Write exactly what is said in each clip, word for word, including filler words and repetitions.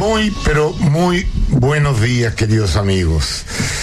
Muy, pero muy buenos días, queridos amigos.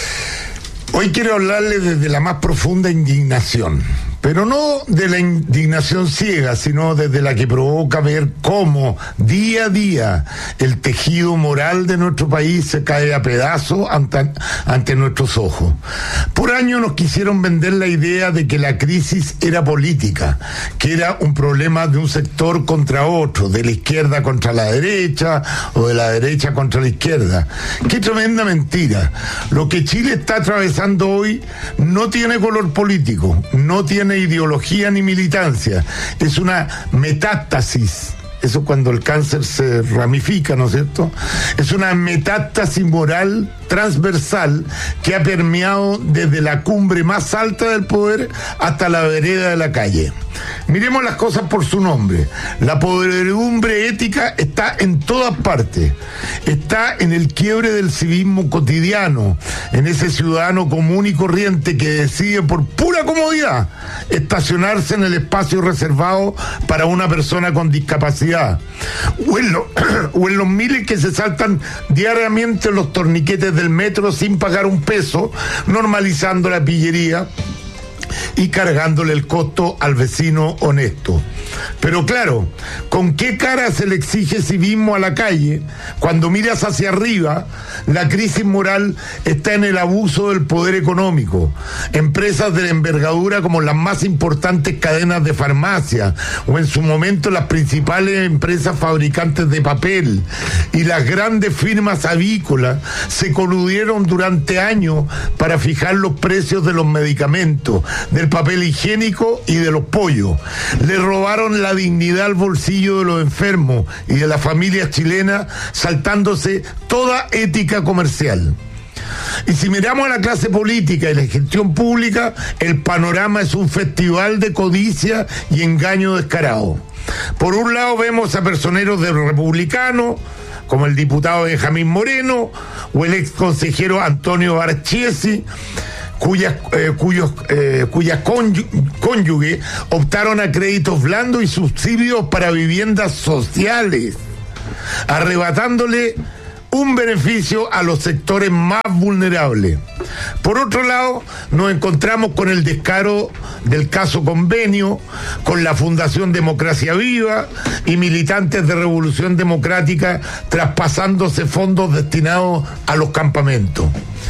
Hoy quiero hablarles desde la más profunda indignación, pero no de la indignación ciega, sino desde la que provoca ver cómo día a día el tejido moral de nuestro país se cae a pedazos ante, ante nuestros ojos. Por años nos quisieron vender la idea de que la crisis era política, que era un problema de un sector contra otro, de la izquierda contra la derecha o de la derecha contra la izquierda. ¡Qué tremenda mentira! Lo que Chile está atravesando hoy no tiene color político, no tiene ideología ni militancia, es una metástasis. Eso cuando el cáncer se ramifica, ¿no es cierto? Es una metástasis moral transversal que ha permeado desde la cumbre más alta del poder hasta la vereda de la calle. Miremos las cosas por su nombre. La podredumbre ética está en todas partes. Está en el quiebre del civismo cotidiano, en ese ciudadano común y corriente que decide por pura comodidad estacionarse en el espacio reservado para una persona con discapacidad. O en, lo, o en los miles que se saltan diariamente los torniquetes del metro sin pagar un peso, normalizando la pillería y cargándole el costo al vecino honesto. Pero claro, ¿con qué cara se le exige civismo a la calle cuando miras hacia arriba? La crisis moral está en el abuso del poder económico. Empresas de envergadura como las más importantes cadenas de farmacia o en su momento las principales empresas fabricantes de papel y las grandes firmas avícolas se coludieron durante años para fijar los precios de los medicamentos, del papel higiénico y de los pollos. Le robaron la dignidad al bolsillo de los enfermos y de las familias chilenas, saltándose toda ética comercial. Y si miramos a la clase política y la gestión pública, el panorama es un festival de codicia y engaño descarado. Por un lado vemos a personeros de los republicanos, como el diputado Benjamín Moreno o el ex consejero Antonio Barchiesi, cuyas, eh, cuyos, eh, cuyas cónyuges optaron a créditos blandos y subsidios para viviendas sociales, arrebatándole un beneficio a los sectores más vulnerables. Por otro lado, nos encontramos con el descaro del caso Convenio, con la Fundación Democracia Viva y militantes de Revolución Democrática traspasándose fondos destinados a los campamentos.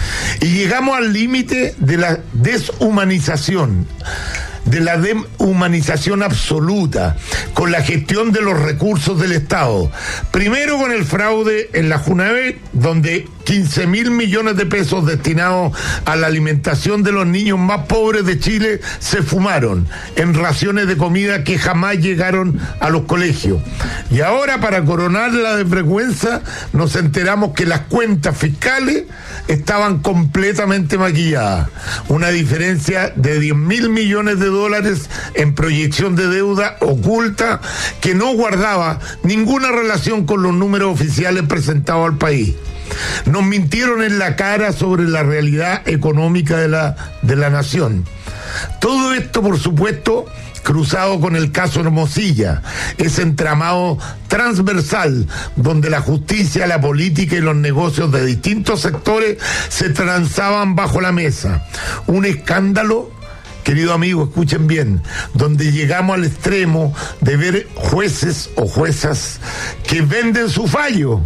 Y llegamos al límite de la deshumanización, de la deshumanización absoluta, con la gestión de los recursos del Estado. Primero con el fraude en la Junavet, donde quince mil millones de pesos destinados a la alimentación de los niños más pobres de Chile se fumaron en raciones de comida que jamás llegaron a los colegios. Y ahora, para coronar la desvergüenza, nos enteramos que las cuentas fiscales estaban completamente maquilladas. Una diferencia de diez mil millones de dólares en proyección de deuda oculta que no guardaba ninguna relación con los números oficiales presentados al país. Nos mintieron en la cara sobre la realidad económica de la, de la nación. Todo esto, por supuesto, cruzado con el caso Hermosilla, ese entramado transversal donde la justicia, la política y los negocios de distintos sectores se transaban bajo la mesa. Un escándalo, querido amigo, escuchen bien, donde llegamos al extremo de ver jueces o juezas que venden su fallo.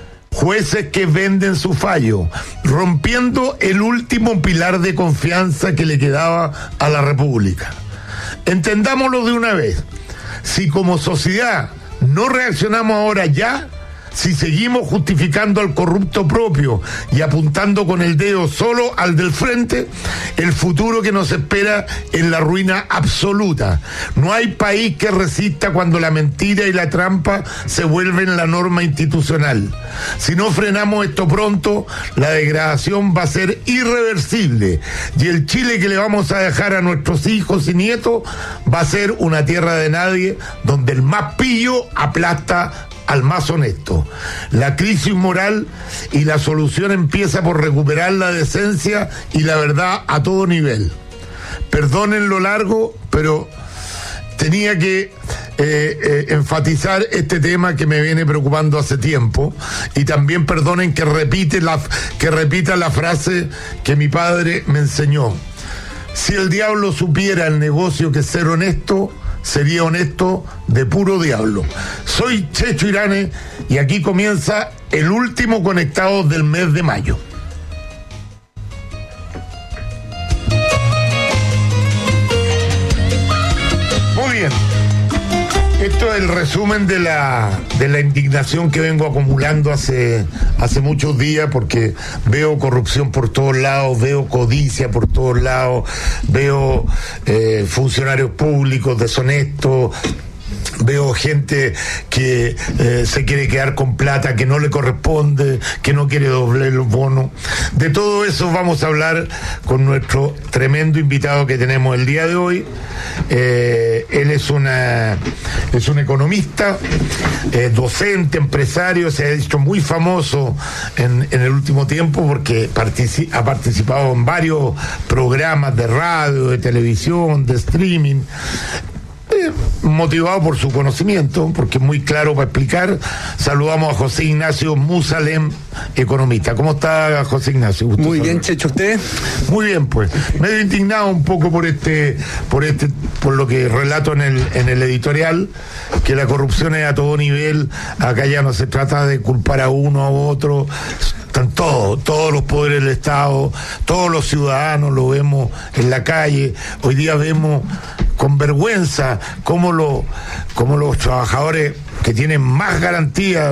Jueces que venden su fallo, rompiendo el último pilar de confianza que le quedaba a la República. Entendámoslo de una vez. Si como sociedad no reaccionamos ahora ya, si seguimos justificando al corrupto propio y apuntando con el dedo solo al del frente, el futuro que nos espera es la ruina absoluta. No hay país que resista cuando la mentira y la trampa se vuelven la norma institucional. Si no frenamos esto pronto, la degradación va a ser irreversible y el Chile que le vamos a dejar a nuestros hijos y nietos va a ser una tierra de nadie donde el más pillo aplasta al más honesto. La crisis moral y la solución empieza por recuperar la decencia y la verdad a todo nivel. Perdonen lo largo, pero tenía que eh, enfatizar este tema que me viene preocupando hace tiempo, y también perdonen que repite la, que repita la frase que mi padre me enseñó: si el diablo supiera el negocio que es ser honesto, sería honesto de puro diablo. Soy Checho Irane y aquí comienza el último conectado del mes de mayo. Muy bien. Esto es el resumen de la, de la indignación que vengo acumulando hace, hace muchos días, porque veo corrupción por todos lados, veo codicia por todos lados, veo eh, funcionarios públicos deshonestos, veo gente que eh, se quiere quedar con plata que no le corresponde, que no quiere doblar los bonos. De todo eso vamos a hablar con nuestro tremendo invitado que tenemos el día de hoy. Eh, él es una es un economista, eh, docente, empresario, se ha hecho muy famoso en, en el último tiempo porque partici- ha participado en varios programas de radio, de televisión, de streaming. Eh, motivado por su conocimiento, porque es muy claro para explicar. Saludamos a José Ignacio Musalem, economista. ¿Cómo está, José Ignacio? Gusto muy saber. Bien, Checho, ¿usted? Muy bien, pues. Medio indignado un poco por este, por este, por lo que relato en el, en el editorial, que la corrupción es a todo nivel. Acá ya no se trata de culpar a uno a otro. Están todos, todos los poderes del Estado, todos los ciudadanos lo vemos en la calle. Hoy día vemos con vergüenza cómo, lo, cómo los trabajadores que tienen más garantía,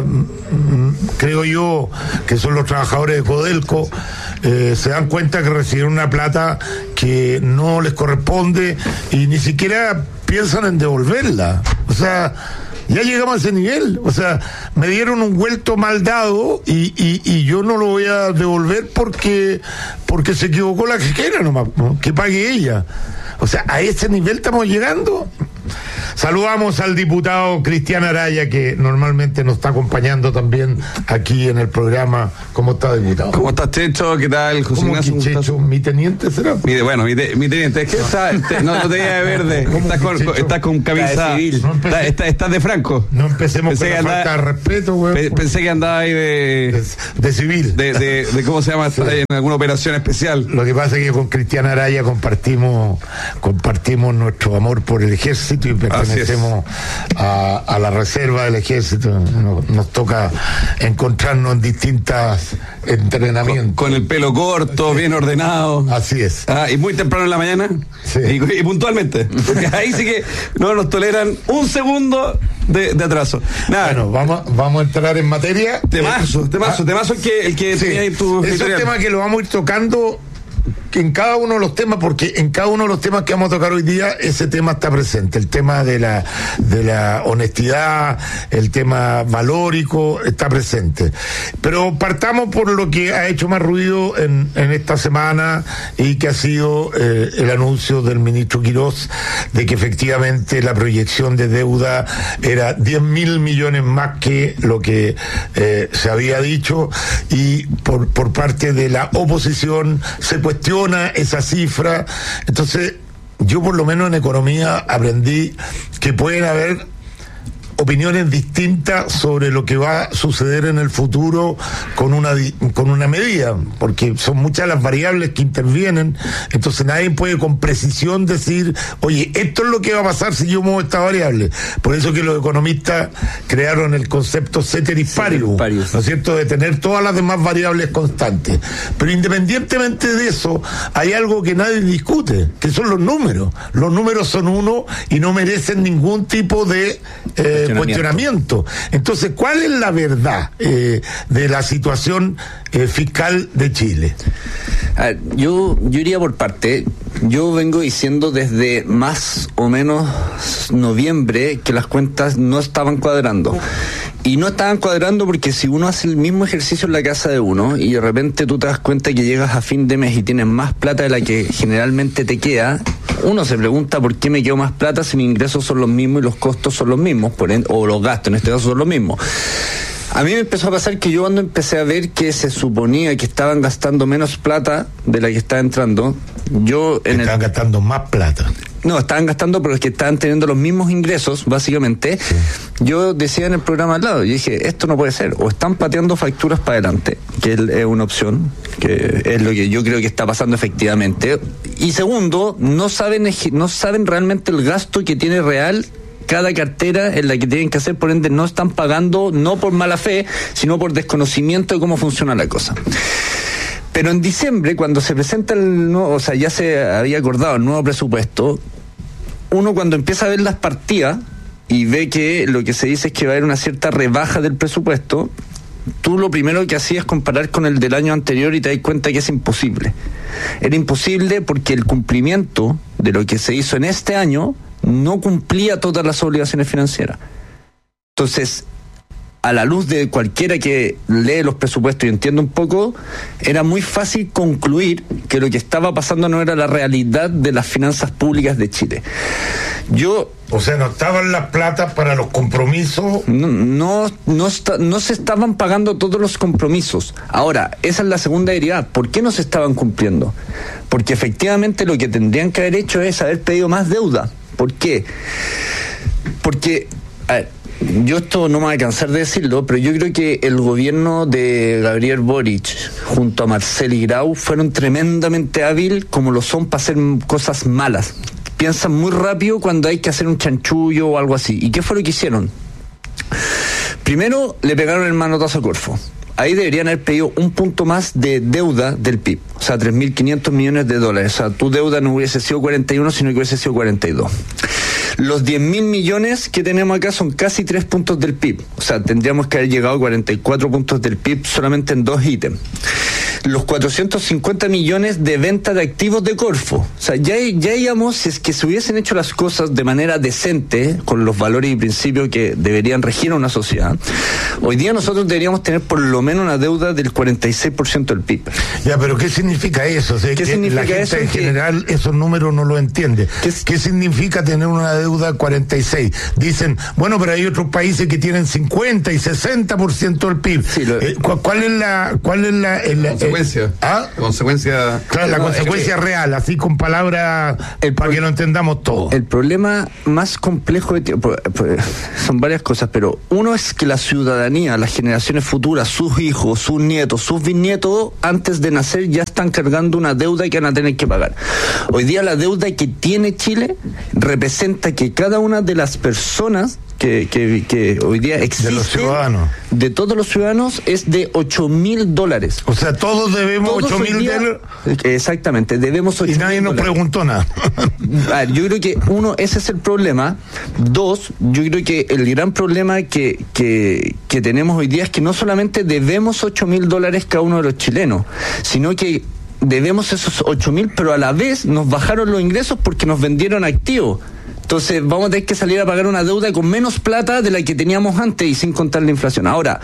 creo yo, que son los trabajadores de Codelco, eh, se dan cuenta que recibieron una plata que no les corresponde y ni siquiera piensan en devolverla. O sea, ya llegamos a ese nivel. O sea, me dieron un vuelto mal dado y, y, y yo no lo voy a devolver porque, porque se equivocó la quejera nomás, ¿no? Que pague ella. O sea, a ese nivel estamos llegando. Saludamos al diputado Cristian Araya, que normalmente nos está acompañando también aquí en el programa. ¿Cómo está, diputado? ¿Cómo estás, Checho? ¿Qué tal, José Ignacio? Checho, ¿mi teniente será? Mi, bueno, mi, te, mi teniente, es que está, te, no, no tenía de verde. Estás con, con, estás con camisa civil. No estás, estás, estás de Franco. No empecemos pensé con la andaba, falta de respeto, güey. Pe, pensé que andaba ahí de... De, de civil. De, de, de, ¿cómo se llama? Sí. En alguna operación especial. Lo que pasa es que con Cristian Araya compartimos, compartimos nuestro amor por el ejército y pertenecemos a, a la reserva del ejército. Nos, nos toca encontrarnos en distintas entrenamientos. Con, con el pelo corto, bien ordenado. Así es. Ah, y muy temprano en la mañana. Sí. Y, y puntualmente. Porque ahí sí que no nos toleran un segundo de, de atraso. Nada. Bueno, vamos, vamos a entrar en materia. Temazo, eh, temazo, ah, temazo el que, el que sí, tenía ahí tu es un tema que lo vamos a ir tocando en cada uno de los temas, porque en cada uno de los temas que vamos a tocar hoy día, ese tema está presente. El tema de la, de la honestidad, el tema valórico, está presente. Pero partamos por lo que ha hecho más ruido en, en esta semana y que ha sido eh, el anuncio del ministro Quirós de que efectivamente la proyección de deuda era diez mil millones más que lo que eh, se había dicho, y por, por parte de la oposición se cuestiona esa cifra. Entonces, yo por lo menos en economía aprendí que pueden haber opiniones distintas sobre lo que va a suceder en el futuro con una con una medida, porque son muchas las variables que intervienen. Entonces nadie puede con precisión decir, oye, esto es lo que va a pasar si yo muevo esta variable. Por eso que los economistas crearon el concepto ceteris paribus, ¿no es cierto?, de tener todas las demás variables constantes. Pero independientemente de eso, hay algo que nadie discute, que son los números. Los números son uno y no merecen ningún tipo de eh, cuestionamiento. Entonces, ¿cuál es la verdad eh, de la situación eh, fiscal de Chile? A ver, yo, yo iría por parte. Yo vengo diciendo desde más o menos noviembre que las cuentas no estaban cuadrando. Y no estaban cuadrando porque si uno hace el mismo ejercicio en la casa de uno y de repente tú te das cuenta que llegas a fin de mes y tienes más plata de la que generalmente te queda, uno se pregunta por qué me quedo más plata si mis ingresos son los mismos y los costos son los mismos, por ende, o los gastos en este caso son los mismos. A mí me empezó a pasar que yo cuando empecé a ver que se suponía que estaban gastando menos plata de la que estaba entrando, yo en estaban el... gastando más plata. No, estaban gastando, pero es que estaban teniendo los mismos ingresos, básicamente. Sí. Yo decía en el programa al lado, yo dije, esto no puede ser, o están pateando facturas para adelante, que es una opción, que es lo que yo creo que está pasando efectivamente, y segundo, no saben, no saben realmente el gasto que tiene real cada cartera en la que tienen que hacer, por ende no están pagando, no por mala fe, sino por desconocimiento de cómo funciona la cosa. Pero en diciembre, cuando se presenta el nuevo, o sea, ya se había acordado el nuevo presupuesto, uno cuando empieza a ver las partidas y ve que lo que se dice es que va a haber una cierta rebaja del presupuesto, tú lo primero que hacías es comparar con el del año anterior y te das cuenta que es imposible. Era imposible porque el cumplimiento de lo que se hizo en este año no cumplía todas las obligaciones financieras. Entonces, a la luz de cualquiera que lee los presupuestos y entiende un poco, era muy fácil concluir que lo que estaba pasando no era la realidad de las finanzas públicas de Chile. Yo... O sea, no estaban las platas para los compromisos. No, no, no, está, no se estaban pagando todos los compromisos. Ahora, esa es la segunda derivada. ¿Por qué no se estaban cumpliendo? Porque efectivamente lo que tendrían que haber hecho es haber pedido más deuda. ¿Por qué? Porque... A ver, yo esto no me voy a cansar de decirlo, pero yo creo que el gobierno de Gabriel Boric junto a Marcel Grau fueron tremendamente hábiles como lo son para hacer cosas malas. Piensan muy rápido cuando hay que hacer un chanchullo o algo así. ¿Y qué fue lo que hicieron? Primero le pegaron el manotazo a Corfo. Ahí deberían haber pedido un punto más de deuda del P I B, o sea, tres mil quinientos millones de dólares. O sea, tu deuda no hubiese sido cuarenta y uno, sino que hubiese sido cuarenta y dos. Los diez mil millones que tenemos acá son casi tres puntos del P I B. O sea, tendríamos que haber llegado a cuarenta y cuatro puntos del P I B solamente en dos ítems. Los cuatrocientos cincuenta millones de venta de activos de Corfo. O sea, ya, ya íbamos, si es que se hubiesen hecho las cosas de manera decente, con los valores y principios que deberían regir a una sociedad, hoy día nosotros deberíamos tener por lo menos una deuda del cuarenta y seis por ciento del P I B. Ya, pero ¿qué significa eso? O sea, ¿Qué que significa la gente eso? en general esos números no lo entiende. ¿Qué, ¿Qué significa tener una deuda cuarenta y seis? Dicen, bueno, pero hay otros países que tienen cincuenta y sesenta por ciento del P I B. Sí, lo... eh, ¿Cuál es la... Cuál es la, el, la consecuencia? Eh, ¿ah? La consecuencia... Claro, la no, consecuencia es que... real, así con palabras para que lo entendamos todo. El problema más complejo de, pues, pues, son varias cosas, pero uno es que la ciudadanía, las generaciones futuras, sus hijos, sus nietos, sus bisnietos, antes de nacer ya están cargando una deuda que van a tener que pagar. Hoy día la deuda que tiene Chile representa que cada una de las personas que, que, que hoy día existen, de los ciudadanos, de todos los ciudadanos, es de ocho mil dólares. O sea, todos debemos ocho mil dólares. Exactamente, debemos ocho mil. Y nadie nos preguntó nada. A ver, yo creo que uno, ese es el problema. Dos, yo creo que el gran problema que, que, que tenemos hoy día es que no solamente debemos ocho mil dólares cada uno de los chilenos, sino que debemos esos ocho mil, pero a la vez nos bajaron los ingresos porque nos vendieron activos. Entonces vamos a tener que salir a pagar una deuda con menos plata de la que teníamos antes y sin contar la inflación. Ahora,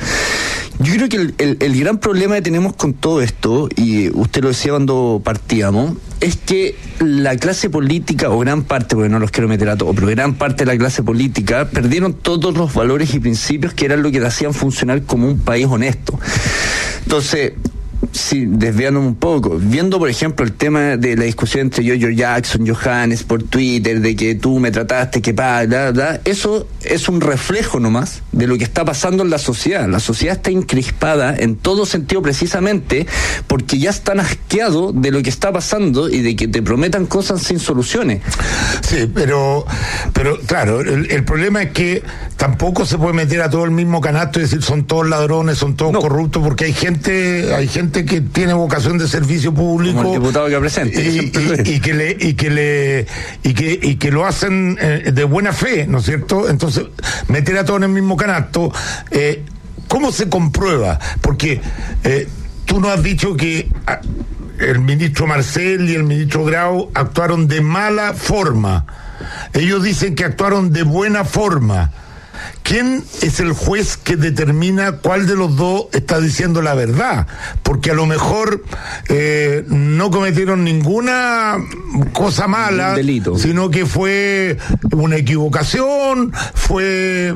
yo creo que el, el, el gran problema que tenemos con todo esto, y usted lo decía cuando partíamos, es que la clase política, o gran parte, porque no los quiero meter a todos, pero gran parte de la clase política perdieron todos los valores y principios que eran lo que te hacían funcionar como un país honesto. Entonces... Sí, desviándome un poco, viendo por ejemplo el tema de la discusión entre Jojo Jackson, Johannes por Twitter, de que tú me trataste, que pa, bla, bla, eso es un reflejo nomás de lo que está pasando en la sociedad. La sociedad está encrispada en todo sentido precisamente porque ya están asqueados de lo que está pasando y de que te prometan cosas sin soluciones. Sí, pero, pero claro, el, el problema es que tampoco se puede meter a todo el mismo canasto y decir son todos ladrones, son todos no. corruptos, porque hay gente, hay gente que tiene vocación de servicio público, como el diputado que presente y, y, y que le y que le y que y que lo hacen eh, de buena fe, ¿no es cierto? Entonces meter a todos en el mismo canasto, eh, ¿cómo se comprueba? Porque eh, tú nos has dicho que ah, el ministro Marcel y el ministro Grau actuaron de mala forma. Ellos dicen que actuaron de buena forma. ¿Quién es el juez que determina cuál de los dos está diciendo la verdad? Porque a lo mejor eh, no cometieron ninguna cosa mala, delito, sino que fue una equivocación, fue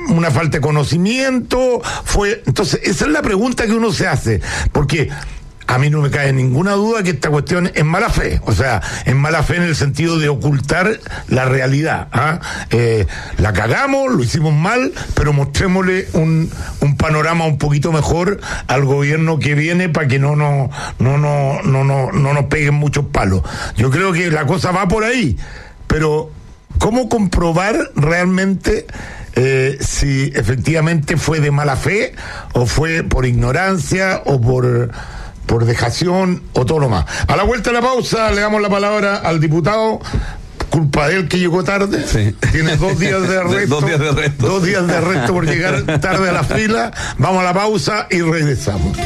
una falta de conocimiento, fue, entonces esa es la pregunta que uno se hace, porque a mí no me cae ninguna duda que esta cuestión es mala fe, o sea, es mala fe en el sentido de ocultar la realidad. ¿ah? Eh, la cagamos, lo hicimos mal, pero mostrémosle un, un panorama un poquito mejor al gobierno que viene para que no, no, no, no, no, no, no nos peguen muchos palos. Yo creo que la cosa va por ahí, pero ¿cómo comprobar realmente eh, si efectivamente fue de mala fe o fue por ignorancia o por... por dejación o todo lo más? A la vuelta de la pausa le damos la palabra al diputado. Culpa de él que llegó tarde. Sí. Tiene dos días de arresto. dos días de arresto. Dos días de arresto por llegar tarde a la fila. Vamos a la pausa y regresamos.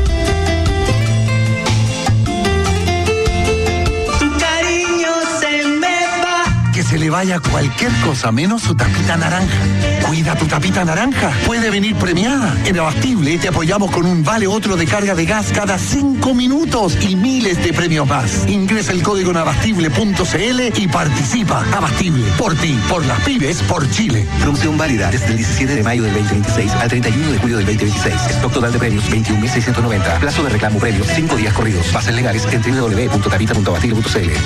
Que se le vaya cualquier cosa menos su tapita naranja. Cuida tu tapita naranja. Puede venir premiada. En Abastible te apoyamos con un vale otro de carga de gas cada cinco minutos y miles de premios más. Ingresa el código en abastible punto c l y participa. Abastible. Por ti, por las pymes, por Chile. Promoción válida desde el diecisiete de mayo del veinte veintiséis al treinta y uno de julio del veinte veintiséis. Stock total de premios veintiún mil seiscientos noventa. Plazo de reclamo previo cinco días corridos. Bases legales en w w w punto tapita punto abastible punto c l.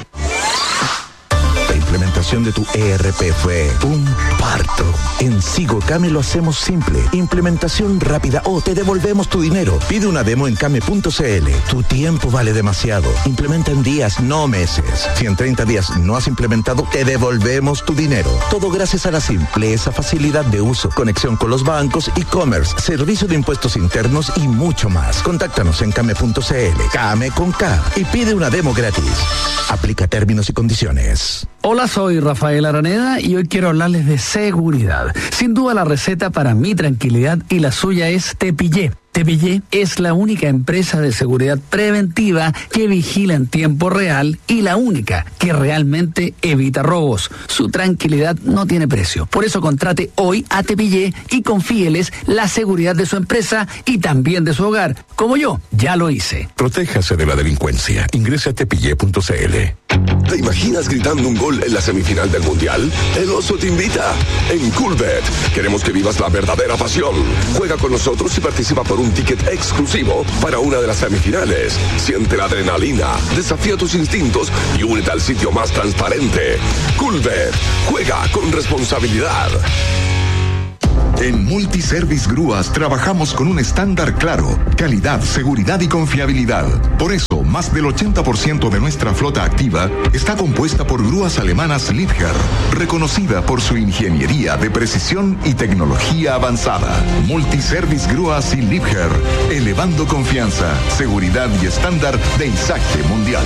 La implementación de tu E R P fue un parto. En Sigocame lo hacemos simple. Implementación rápida o te devolvemos tu dinero. Pide una demo en came punto c l. Tu tiempo vale demasiado. Implementa en días, no meses. Si en treinta días no has implementado, te devolvemos tu dinero. Todo gracias a la simpleza, facilidad de uso, conexión con los bancos, e-commerce, servicio de impuestos internos y mucho más. Contáctanos en came punto c l. Came con K. Y pide una demo gratis. Aplica términos y condiciones. Hola, soy Rafael Araneda y hoy quiero hablarles de seguridad. Sin duda la receta para mi tranquilidad y la suya es Tepillé. Tepillé es la única empresa de seguridad preventiva que vigila en tiempo real y la única que realmente evita robos. Su tranquilidad no tiene precio. Por eso contrate hoy a Tepillé y confíeles la seguridad de su empresa y también de su hogar. Como yo, ya lo hice. Protéjase de la delincuencia. Ingrese a tepillé punto c l. ¿Te imaginas gritando un gol en la semifinal del Mundial? El Oso te invita. En Coolbet queremos que vivas la verdadera pasión. Juega con nosotros y participa por un ticket exclusivo para una de las semifinales. Siente la adrenalina, desafía tus instintos y únete al sitio más transparente. Coolbet. Juega con responsabilidad. En Multiservice Grúas trabajamos con un estándar claro, calidad, seguridad y confiabilidad. Por eso, más del ochenta por ciento de nuestra flota activa está compuesta por grúas alemanas Liebherr, reconocida por su ingeniería de precisión y tecnología avanzada. Multiservice Grúas y Liebherr, elevando confianza, seguridad y estándar de ISACTE Mundial.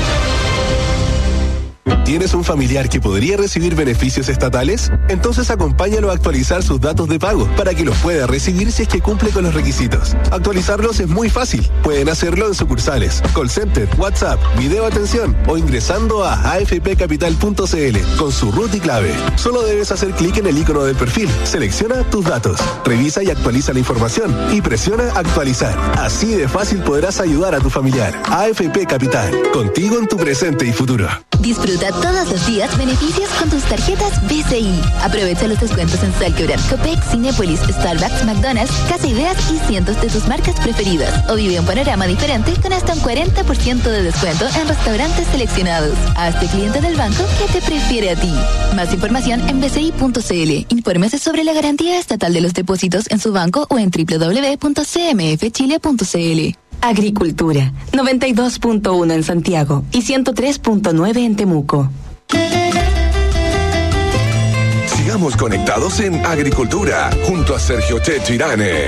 ¿Tienes un familiar que podría recibir beneficios estatales? Entonces acompáñalo a actualizar sus datos de pago para que los pueda recibir si es que cumple con los requisitos. Actualizarlos es muy fácil. Pueden hacerlo en sucursales, call center, WhatsApp, video atención o ingresando a a f p capital punto c l con su root y clave. Solo debes hacer clic en el icono del perfil, selecciona tus datos, revisa y actualiza la información y presiona actualizar. Así de fácil podrás ayudar a tu familiar. A F P Capital, contigo en tu presente y futuro. Disfruta todos los días beneficios con tus tarjetas B C I. Aprovecha los descuentos en Sol Quebrar, Copec, Cinépolis, Starbucks, McDonald's, Casa Ideas y cientos de tus marcas preferidas. O vive un panorama diferente con hasta un cuarenta por ciento de descuento en restaurantes seleccionados. Hazte cliente del banco que te prefiere a ti. Más información en b c i punto c l. Infórmese sobre la garantía estatal de los depósitos en su banco o en w w w punto c m f chile punto c l. Agricultura, noventa y dos punto uno en Santiago y ciento tres punto nueve en Temuco. Sigamos conectados en Agricultura, junto a Sergio Checho Irane.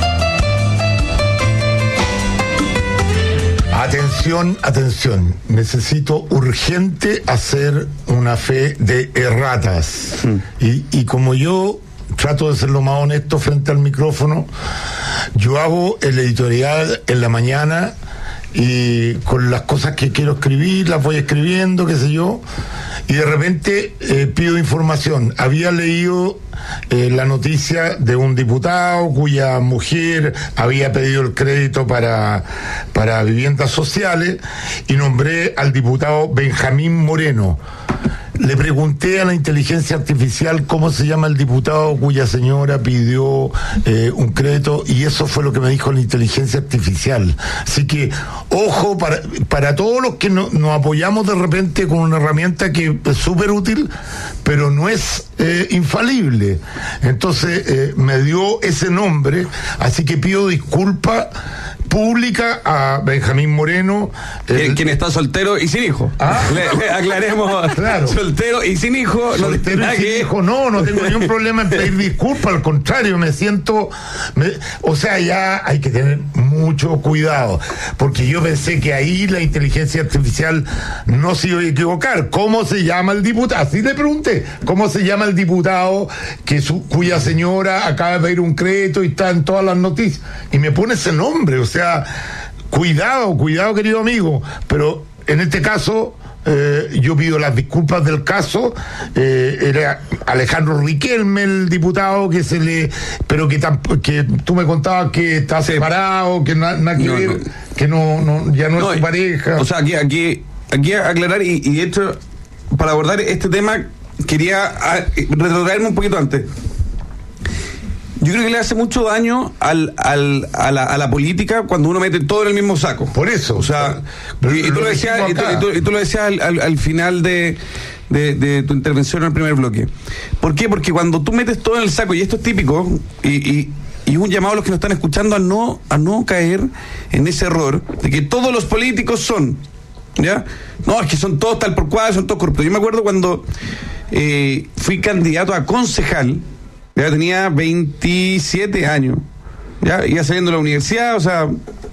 Atención, atención. Necesito urgente hacer una fe de erratas. Hmm. Y, y como yo trato de ser lo más honesto frente al micrófono, yo hago el editorial en la mañana y con las cosas que quiero escribir las voy escribiendo, qué sé yo, y de repente eh, pido información. Había leído eh, la noticia de un diputado cuya mujer había pedido el crédito para, para viviendas sociales y nombré al diputado Benjamín Moreno. le pregunté a la inteligencia artificial cómo se llama el diputado cuya señora pidió eh, un crédito, y eso fue lo que me dijo la inteligencia artificial. Así que, ojo, para, para todos los que no, nos apoyamos de repente con una herramienta que es súper útil, pero no es eh, infalible. Entonces, eh, me dio ese nombre, así que pido disculpas pública a Benjamín Moreno, el, quien está soltero y sin hijo. ¿Ah? Le, le aclaremos, claro. Soltero y sin hijo. Soltero no, y sin que... hijo, no, no tengo ningún problema en pedir disculpas, al contrario, me siento, me, o sea, ya hay que tener mucho cuidado, porque yo pensé que ahí la inteligencia artificial no se iba a equivocar. ¿Cómo se llama el diputado? Así le pregunté, ¿cómo se llama el diputado que su, cuya señora acaba de pedir un crédito y está en todas las noticias? Y me pone ese nombre, o sea, cuidado, cuidado, querido amigo, pero en este caso eh, yo pido las disculpas del caso. Eh, era Alejandro Riquelme el diputado que se le, pero que tamp- que tú me contabas que está sí. separado, que nada na que no, ver, no. que no, no ya no, no es su pareja. O sea, aquí aquí aquí aclarar y, y de hecho para abordar este tema quería retrotraerme un poquito antes. Yo creo que le hace mucho daño al, al, a, la, a la política cuando uno mete todo en el mismo saco. Por eso. O sea, pero, y, y, tú lo decías, y, tú, y, tú, y tú lo decías al, al, al final de, de, de tu intervención en el primer bloque. ¿Por qué? Porque cuando tú metes todo en el saco, y esto es típico, y, y, y un llamado a los que nos están escuchando a no, a no caer en ese error de que todos los políticos son, ¿ya? No, es que son todos tal por cual, son todos corruptos. Yo me acuerdo cuando eh, fui candidato a concejal. Ya tenía veintisiete años, ya iba saliendo de la universidad, o sea,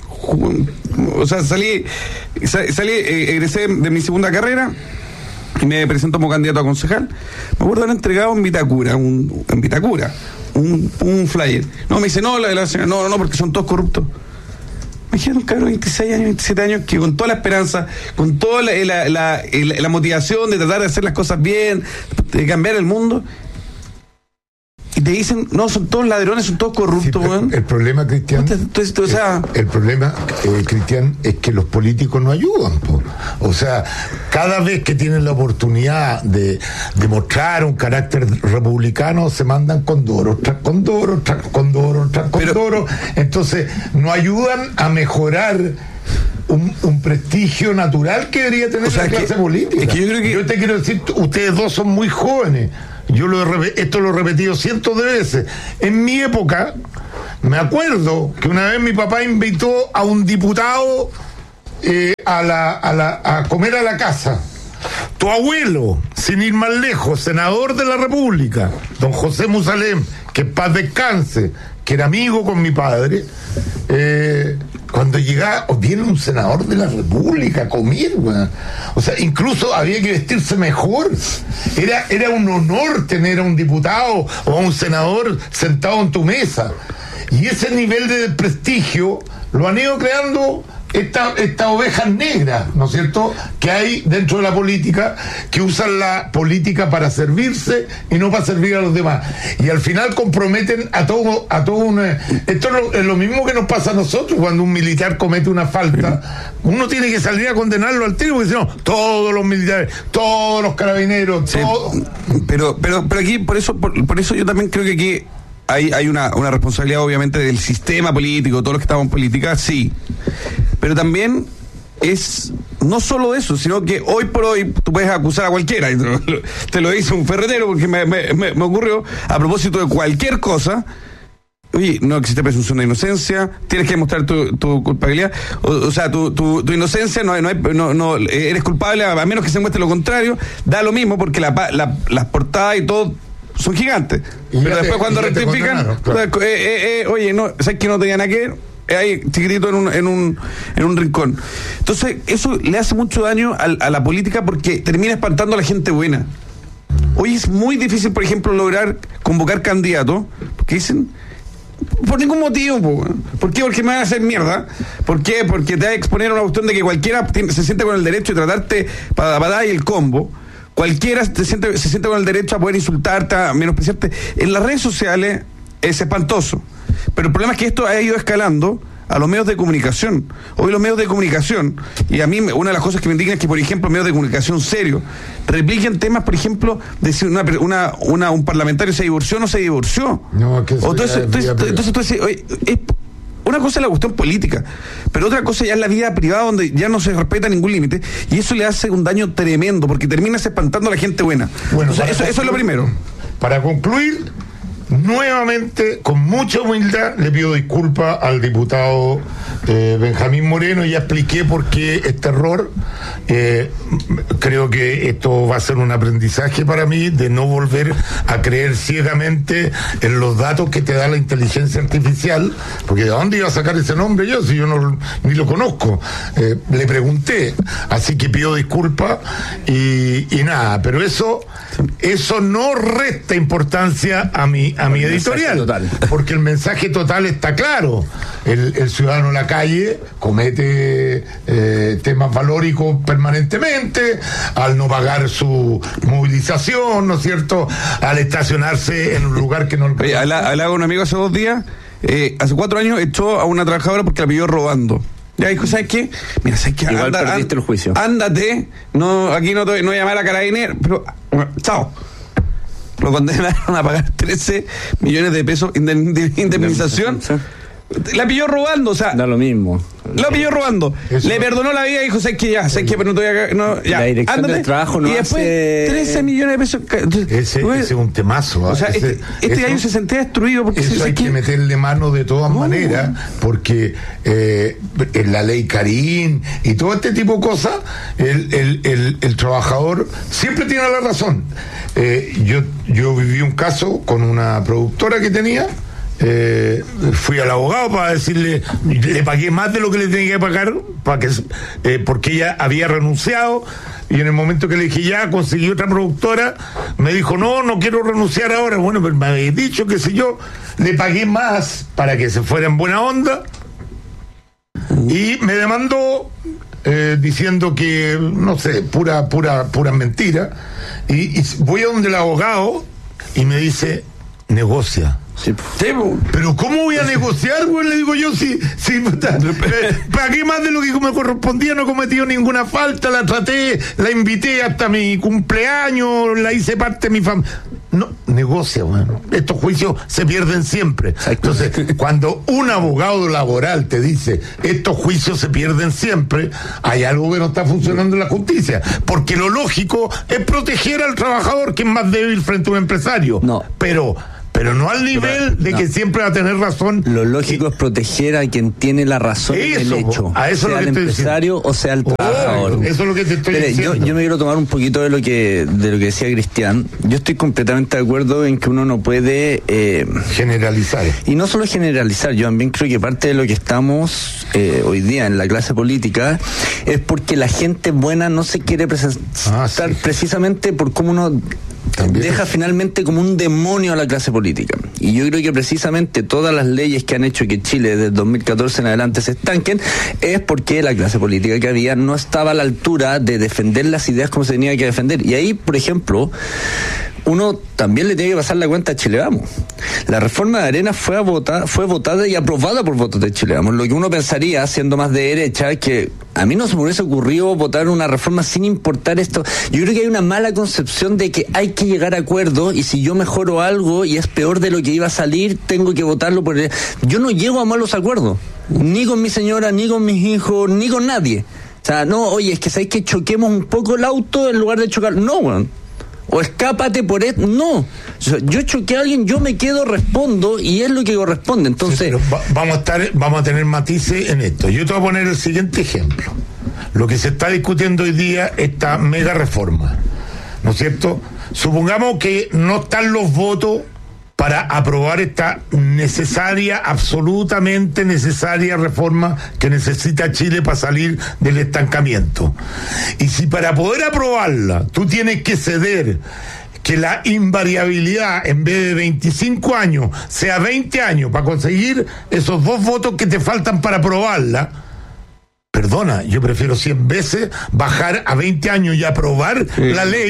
o sea salí, salí eh, egresé de mi segunda carrera y me presento como candidato a concejal. Me acuerdo haber entregado en Vitacura, un, en Vitacura, un, un flyer. No, me dice, no, la de la señora, no, no, no, porque son todos corruptos. Me dijeron, cabrón, veintiséis años, veintisiete años, que con toda la esperanza, con toda la, la, la, la, la motivación de tratar de hacer las cosas bien, de cambiar el mundo, y te dicen, no, son todos ladrones, son todos corruptos, sí, el, el problema, Cristian, entonces, o sea, el, el problema, eh, Cristian, es que los políticos no ayudan, po. O sea, cada vez que tienen la oportunidad de, de mostrar un carácter republicano, se mandan condoros, tras condoros, tras condoros, tras condoros, entonces no ayudan a mejorar Un, un prestigio natural que debería tener, o sea, la clase que, política. Es que yo, creo que... yo te quiero decir, ustedes dos son muy jóvenes. Yo lo he, esto lo he repetido cientos de veces. En mi época, me acuerdo que una vez mi papá invitó a un diputado eh, a, la, a, la, a comer a la casa. Tu abuelo, sin ir más lejos, senador de la República, don José Musalem, que en paz descanse, que era amigo con mi padre, eh, cuando llegaba, viene un senador de la República a comer, güey. O sea, incluso había que vestirse mejor. Era, era un honor tener a un diputado o a un senador sentado en tu mesa. Y ese nivel de prestigio lo han ido creando estas esta ovejas negras, ¿no es cierto?, que hay dentro de la política, que usan la política para servirse y no para servir a los demás. Y al final comprometen a todo, a todo una... Esto es lo, es lo mismo que nos pasa a nosotros cuando un militar comete una falta. Uno tiene que salir a condenarlo al tiro, porque si no, todos los militares, todos los carabineros, sí, todo... Pero, pero, pero aquí, por eso, por, por eso yo también creo que aquí hay, hay una, una responsabilidad, obviamente, del sistema político, todos los que estamos en política, sí. Pero también es no solo eso, sino que hoy por hoy tú puedes acusar a cualquiera. Te lo, te lo dice un ferretero, porque me, me, me ocurrió a propósito de cualquier cosa. Oye, no existe presunción de inocencia, tienes que demostrar tu, tu culpabilidad, o, o sea, tu, tu, tu inocencia, no, no, hay, no, no eres culpable a, a menos que se muestre lo contrario. Da lo mismo, porque la, la, las portadas y todo son gigantes. Y pero después te, cuando rectifican, claro. eh, eh, eh, oye, no, ¿sabes que no tenía nada que ver? Ahí chiquitito en un, en un en un rincón. Entonces eso le hace mucho daño a, a la política, porque termina espantando a la gente buena. Hoy es muy difícil, por ejemplo, lograr convocar candidatos, porque dicen, por ningún motivo, po. ¿Por qué? Porque me van a hacer mierda. ¿Por qué? Porque te va a exponer a una cuestión de que cualquiera tiene, se siente con el derecho de tratarte para, para dar y el combo. Cualquiera se siente, se siente con el derecho a poder insultarte, a menospreciarte. En las redes sociales es espantoso. Pero el problema es que esto ha ido escalando a los medios de comunicación. Hoy los medios de comunicación, y a mí una de las cosas que me indigna es que, por ejemplo, medios de comunicación serios repliquen temas, por ejemplo, de si una, una, una, un parlamentario se divorció o no se divorció. No, que eso entonces, ya, entonces, ya, entonces tú dices, oye, es, una cosa es la cuestión política, pero otra cosa ya es la vida privada, donde ya no se respeta ningún límite, y eso le hace un daño tremendo, porque terminas espantando a la gente buena. Bueno, o sea, eso, eso es lo primero. Para concluir, nuevamente, con mucha humildad, le pido disculpas al diputado eh, Benjamín Moreno. Ya expliqué por qué este error. Eh, creo que esto va a ser un aprendizaje para mí de no volver a creer ciegamente en los datos que te da la inteligencia artificial, porque ¿de dónde iba a sacar ese nombre yo si yo no ni lo conozco? Eh, le pregunté, así que pido disculpas y, y nada, pero eso eso no resta importancia a mi a mi editorial, porque el mensaje total está claro. El, el ciudadano en la calle comete eh, temas valóricos permanentemente al no pagar su movilización, ¿no es cierto?, al estacionarse en un lugar que no... Oye, hablaba con un amigo hace dos días, eh, hace cuatro años echó a una trabajadora porque la pilló robando. Ya dijo, ¿sabes qué? Mira, ¿sabes qué? Igual Anda, perdiste el juicio. Ándate, no, aquí no, te, no voy a llamar a Carabineros, pero bueno, chao. Lo condenaron a pagar trece millones de pesos de indemnización. La pilló robando, o sea. Da lo mismo. La pilló robando. Eso. Le perdonó la vida y dijo, ¿sabes qué? Ya, ¿sabes qué? Pero no te voy a. No, ya, la dirección ándate. del trabajo no y después hace... trece millones de pesos. Entonces, ese, ese es un temazo. ¿eh? O sea, ese, este, este eso, año se sentía destruido porque eso se, hay que... que meterle mano de todas no. maneras, porque eh, en la ley Karim y todo este tipo de cosas, el, el, el, el trabajador siempre tiene la razón. Eh, yo, yo viví un caso con una productora que tenía. Eh, fui al abogado para decirle, le pagué más de lo que le tenía que pagar para que, eh, porque ella había renunciado, y en el momento que le dije ya conseguí otra productora, me dijo no, no quiero renunciar ahora. Bueno, pero me había dicho que si yo le pagué más para que se fuera en buena onda, y me demandó eh, diciendo que no sé, pura pura pura mentira, y, y voy a donde el abogado y me dice negocia. Sí, sí, pero ¿cómo voy a negociar, güey? Le digo yo, si, si pagué más de lo que me correspondía, no he cometido ninguna falta, la traté, la invité hasta mi cumpleaños, la hice parte de mi familia. No, negocia, bueno. Estos juicios se pierden siempre. Entonces, cuando un abogado laboral te dice estos juicios se pierden siempre, hay algo que no está funcionando en la justicia. Porque lo lógico es proteger al trabajador, que es más débil frente a un empresario. No. Pero pero no al nivel de no. que siempre va a tener razón. Lo lógico es proteger a quien tiene la razón en el hecho, a eso sea lo que el empresario diciendo. o sea el trabajador. Oh, eso es lo que te estoy Pero diciendo. Yo, yo me quiero tomar un poquito de lo que de lo que decía Cristian. Yo estoy completamente de acuerdo en que uno no puede eh, generalizar. Y no solo generalizar, yo también creo que parte de lo que estamos eh, hoy día en la clase política es porque la gente buena no se quiere presentar ah, sí. precisamente por cómo uno También. deja finalmente como un demonio a la clase política. Y yo creo que precisamente todas las leyes que han hecho que Chile desde el dos mil catorce en adelante se estanquen es porque la clase política que había no estaba a la altura de defender las ideas como se tenía que defender. Y ahí, por ejemplo, uno también le tiene que pasar la cuenta a Chile Vamos. La reforma de Arenas fue, a votar, fue votada y aprobada por votos de Chile Vamos. Lo que uno pensaría, siendo más de derecha, es que a mí no se me hubiese ocurrido votar una reforma sin importar esto. Yo creo que hay una mala concepción de que hay que llegar a acuerdos y si yo mejoro algo y es peor de lo que iba a salir, tengo que votarlo por el... Yo no llego a malos acuerdos, ni con mi señora, ni con mis hijos, ni con nadie. O sea, no, oye, es que sabéis que choquemos un poco el auto en lugar de chocar. No, weón. O escápate por esto. No. O sea, yo choqué a alguien, yo me quedo, respondo y es lo que corresponde. Entonces, sí, va, vamos a estar, vamos a tener matices en esto. Yo te voy a poner el siguiente ejemplo. Lo que se está discutiendo hoy día, esta mega reforma, ¿no es cierto? Supongamos que no están los votos para aprobar esta necesaria, absolutamente necesaria reforma que necesita Chile para salir del estancamiento. Y si para poder aprobarla tú tienes que ceder que la invariabilidad en vez de veinticinco años sea veinte años para conseguir esos dos votos que te faltan para aprobarla, perdona, yo prefiero cien veces bajar a veinte años y aprobar sí. la ley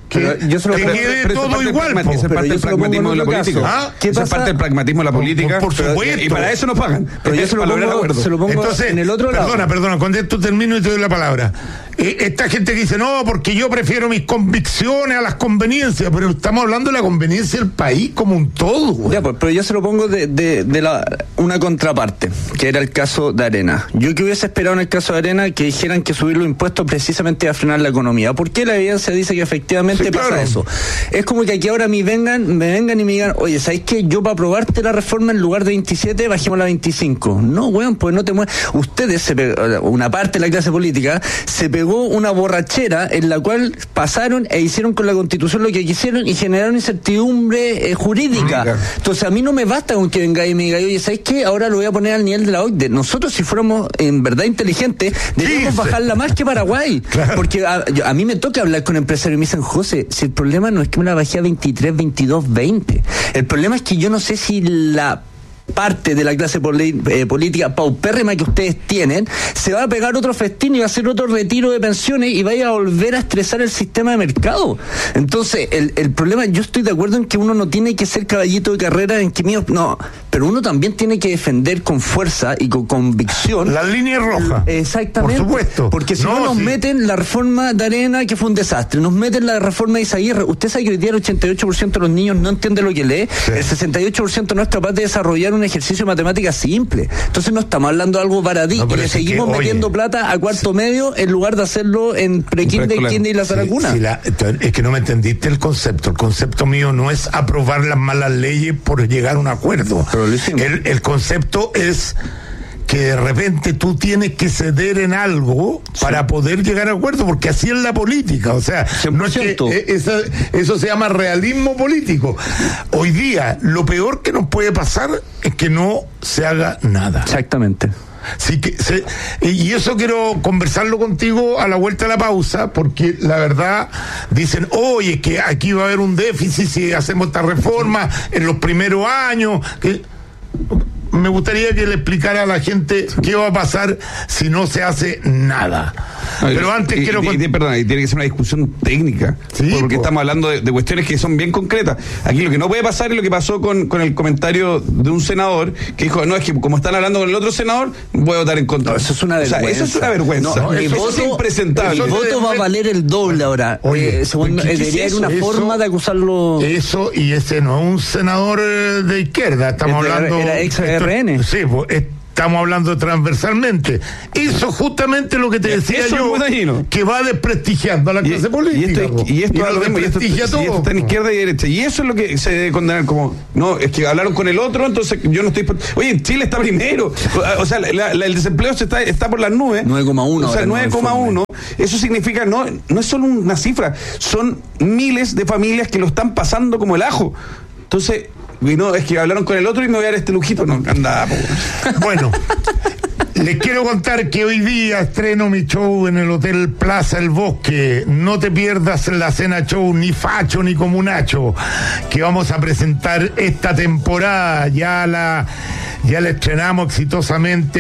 Que, yo se lo que pero, quede pero todo igual. Pragma, eso es parte del pragmatismo de la política. ¿Ah? ¿Qué eso pasa? Es parte del pragmatismo de la política. Por, por supuesto. Y para eso nos pagan. Pero yo se lo pongo, se lo pongo Entonces, en el otro lado. Perdona, perdona, con esto termino y te doy la palabra. Eh, esta gente que dice, no, porque yo prefiero mis convicciones a las conveniencias, pero estamos hablando de la conveniencia del país como un todo, güey. Ya, pues, pero yo se lo pongo de, de, de la, una contraparte, que era el caso de Arena. Yo que hubiese esperado en el caso de Arena que dijeran que subir los impuestos precisamente a frenar la economía. ¿Por qué la evidencia dice que efectivamente sí, pasa claro. eso? Es como que aquí ahora me vengan, me vengan y me digan, oye, ¿sabes qué? Yo para aprobarte la reforma en lugar de veintisiete, bajemos la veinticinco. No, weón, pues no te mueves. Ustedes, se pegó, una parte de la clase política, se pegó una borrachera en la cual pasaron e hicieron con la Constitución lo que quisieron y generaron incertidumbre eh, jurídica. Venga. Entonces a mí no me basta con que venga y me diga, oye, ¿sabes qué? Ahora lo voy a poner al nivel de la O C D E. Nosotros, si fuéramos en verdad inteligentes, deberíamos sí, bajarla más que Paraguay. Claro. Porque a, a mí me toca hablar con empresarios y me dicen, José, si el problema no es que me la bajé a veintitrés, veintidós, veinte. El problema es que yo no sé si la parte de la clase poli- eh, política paupérrima que ustedes tienen se va a pegar otro festín y va a hacer otro retiro de pensiones y vaya a volver a estresar el sistema de mercado. Entonces el, el problema, yo estoy de acuerdo en que uno no tiene que ser caballito de carrera en que mío, no, pero uno también tiene que defender con fuerza y con convicción la línea roja. Exactamente, por supuesto, porque si no, no nos sí. meten la reforma de Arena, que fue un desastre, nos meten la reforma de Izaguirre. Usted sabe que hoy día el ochenta y ocho por ciento de los niños no entiende lo que lee, sí. el sesenta y ocho por ciento no es capaz de desarrollar un ejercicio de matemática simple. Entonces no estamos hablando de algo baradí no, y le seguimos que, metiendo oye, plata a cuarto sí. medio en lugar de hacerlo en pre-kinder, kinder y la zaracuna. Sí, sí, es que no me entendiste el concepto. El concepto mío no es aprobar las malas leyes por llegar a un acuerdo. El, el concepto es que de repente tú tienes que ceder en algo sí. para poder llegar a acuerdo, porque así es la política, o sea, cien por ciento. No es que, eso, eso se llama realismo político. Hoy día, lo peor que nos puede pasar es que no se haga nada. Exactamente. Sí que se, y eso quiero conversarlo contigo a la vuelta de la pausa, porque la verdad dicen, oye, es que aquí va a haber un déficit si hacemos esta reforma en los primeros años, que me gustaría que le explicara a la gente qué va a pasar si no se hace nada. Pero antes y, quiero... Y, y, perdón, tiene que ser una discusión técnica, sí, porque po. estamos hablando de, de cuestiones que son bien concretas. Aquí lo que no puede pasar es lo que pasó con, con el comentario de un senador que dijo, no, es que como están hablando con el otro senador, voy a votar en contra. No, eso es una vergüenza. O sea, eso es una vergüenza. No, eso voto, es impresentable. El voto va a valer el doble ahora. Oye, eh, según, ¿qué, qué debería es haber una eso? forma de acusarlo. Eso, y ese no es un senador de izquierda, estamos era, hablando... Era ex R N. Sí, pues... Estamos hablando transversalmente. Eso justamente lo que te decía eso yo, que va desprestigiando a la clase y, política. Y esto, y esto, y esto, y esto, y esto está en izquierda y derecha. Y eso es lo que se debe condenar como, no, es que hablaron con el otro, entonces yo no estoy... Oye, Chile está primero. O sea, la, la, el desempleo se está, está por las nubes. nueve coma uno. O sea, nueve coma uno. Eso significa, no, no es solo una cifra, son miles de familias que lo están pasando como el ajo. Entonces... Y no, es que hablaron con el otro y me voy a dar este lujito. No, anda, po. Bueno, les quiero contar que hoy día estreno mi show en el Hotel Plaza El Bosque. No te pierdas la cena show ni facho ni comunacho que vamos a presentar esta temporada. Ya la, ya la estrenamos exitosamente